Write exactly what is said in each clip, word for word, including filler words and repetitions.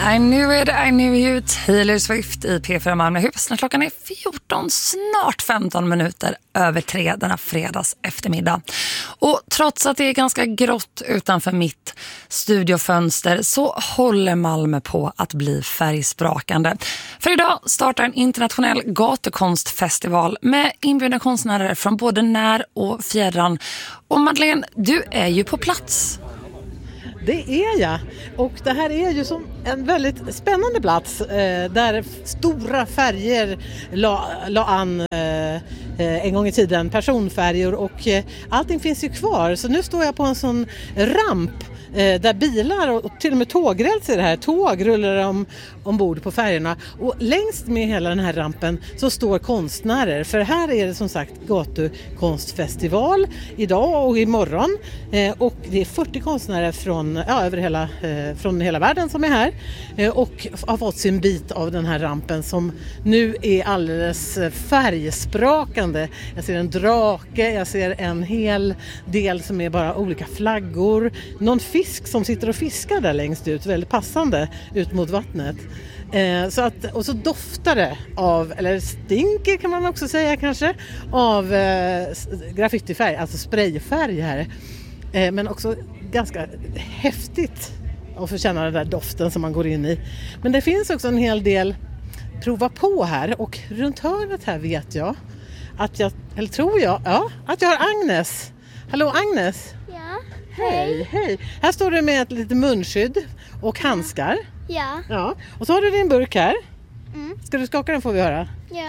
I knew it, I knew you, Taylor Swift i P fyra Malmöhus. När klockan är fjorton, snart femton minuter över tre denna fredags eftermiddag. Och trots att det är ganska grått utanför mitt studiofönster så håller Malmö på att bli färgsprakande. För idag startar en internationell gatukonstfestival med inbjudna konstnärer från både när- och fjärran. Och Madeleine, du är ju på plats. Det är jag. Och det här är ju som en väldigt spännande plats eh, där stora färger la, la an eh, en gång i tiden, personfärger, och eh, allting finns ju kvar. Så nu står jag på en sån ramp eh, där bilar och, och till och med tågräls i det här. Tåg rullar om, ombord på färgerna. Och längst med hela den här rampen så står konstnärer. För här är det som sagt gatukonstfestival idag och imorgon. Eh, och det är fyrtio konstnärer från, ja, över hela, eh, från hela världen som är här. Eh, och har fått sin bit av den här rampen som nu är alldeles färgsprakande. Jag ser en drake, jag ser en hel del som är bara olika flaggor. Någon fisk som sitter och fiskar där längst ut, väldigt passande ut mot vattnet. Eh, så att, och så doftar det av, eller stinker kan man också säga kanske, av eh, graffitifärg, alltså sprayfärg här. Eh, men också ganska häftigt att få känna den där doften som man går in i. Men det finns också en hel del prova på här, och runt hörnet här vet jag att jag, eller tror jag, ja, att jag har Agnes. Hallå Agnes! Ja, hej! Hej! Här står du med ett litet munskydd och handskar. Ja. Ja. Och så har du din burk här. Mm. Ska du skaka den får vi höra. Ja.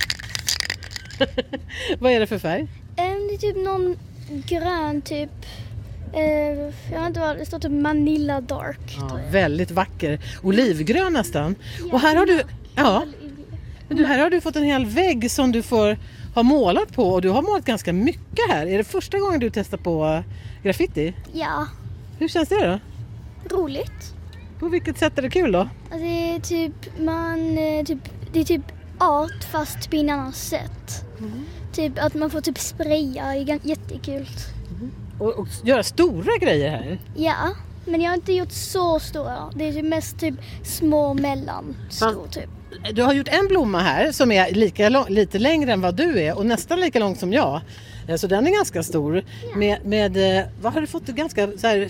Vad är det för färg? Um, det är typ någon grön typ. Uh, jag vet inte vad det står, typ Manila Dark. Ja, väldigt vacker. Olivgrön nästan. Ja, och här har du, ja, men du, här har du fått en hel vägg som du får ha målat på, och du har målat ganska mycket här. Är det första gången du testar på graffiti? Ja. Hur känns det då? Roligt. På vilket sätt är det kul då? Alltså, det är typ man eh, typ det är typ art fast på en annan sätt. Mm. Typ att man får typ spraya, det är gan- jättekul. Mm. Och, och göra stora grejer här. Ja, men jag har inte gjort så stora. Det är typ mest typ små mellan stor typ. Du har gjort en blomma här som är lika lång, lite längre än vad du är och nästan lika lång som jag. Så den är ganska stor. Ja. Med, med, vad har du fått ganska så här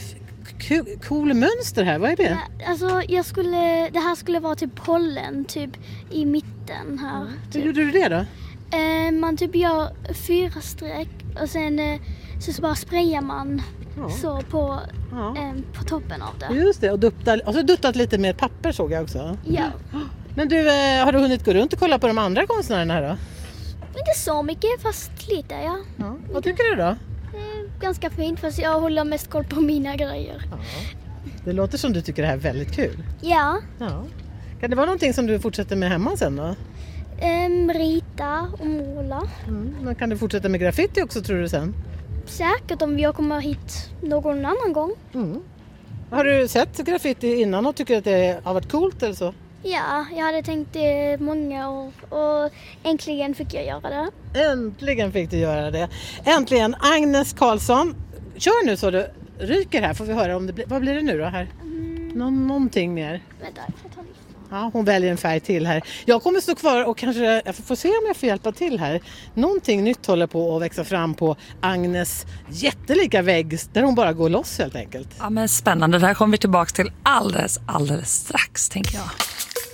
cool mönster här? Vad är det? Ja, alltså jag skulle, det här skulle vara typ pollen typ i mitten här. Mm. Typ. Hur gjorde du det då? Eh, man typ gör fyra streck och sen eh, så, så bara sprayar man ja. så på, ja. eh, på toppen av det. Just det, och, duttat, och så duttat lite med papper såg jag också. Ja. Men du, har du hunnit gå runt och kolla på de andra konstnärerna här då? Inte så mycket, fast lite, ja. ja. Vad tycker du då? Eh, ganska fint, fast jag håller mest koll på mina grejer. Ja. Det låter som du tycker det här är väldigt kul. Ja. ja. Kan det vara någonting som du fortsätter med hemma sen då? Um, rita och måla. Mm. Men kan du fortsätta med graffiti också tror du sen? Säkert om jag kommer hit någon annan gång. Mm. Har du sett graffiti innan och tycker att det har varit coolt eller så? Ja, jag hade tänkt det många år och äntligen fick jag göra det. Äntligen fick du göra det. Äntligen, Agnes Karlsson. Kör nu så du ryker här, får vi höra om det blir. Vad blir det nu då här? Mm. Nå- någonting mer. Vänta, jag får ta lite. Ja, hon väljer en färg till här. Jag kommer stå kvar och kanske jag får se om jag får hjälpa till här. Någonting nytt håller på att växa fram på Agnes jättelika vägg där hon bara går loss helt enkelt. Ja, men spännande. Det här kommer vi tillbaka till alldeles, alldeles strax, tänker jag.